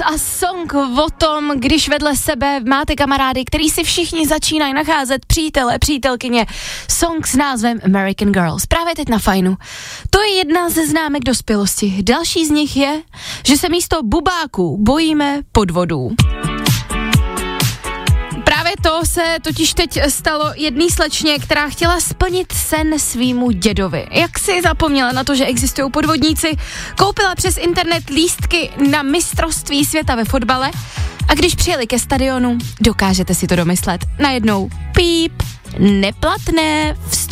a song o tom, když vedle sebe máte kamarády, který si všichni začínají nacházet přítele, přítelkyně. Song s názvem American Girls. Právě teď na Fajnu. To je jedna ze známek dospělosti. Další z nich je, že se místo bubáků bojíme podvodů. Právě to se totiž teď stalo jedný slečně, která chtěla splnit sen svýmu dědovi. Jak si zapomněla na to, že existují podvodníci, koupila přes internet lístky na mistrovství světa ve fotbale a když přijeli ke stadionu, dokážete si to domyslet, najednou píp, neplatné,